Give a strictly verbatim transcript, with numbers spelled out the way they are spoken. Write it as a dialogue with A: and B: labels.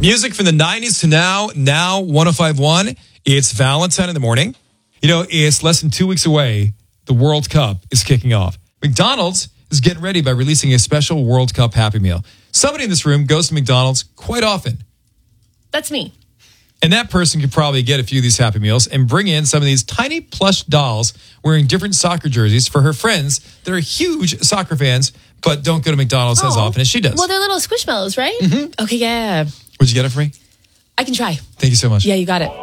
A: Music from the nineties to now, now one oh five point one. It's Valentine in the morning. You know, it's less than two weeks away. The World Cup is kicking off. McDonald's is getting ready by releasing a special World Cup Happy Meal. Somebody in this room goes to McDonald's quite often.
B: That's me.
A: And that person could probably get a few of these Happy Meals and bring in some of these tiny plush dolls wearing different soccer jerseys for her friends that are huge soccer fans, but don't go to McDonald's oh. as often as she does.
B: Well, they're little squishmallows, right?
A: Mm-hmm.
B: Okay, yeah.
A: Would you get it for me?
B: I can try.
A: Thank you so much.
B: Yeah, you got it.